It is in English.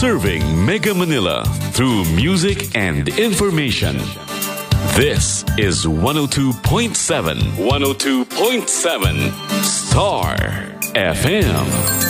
Serving Mega Manila through music and information. This is 102.7 Star FM.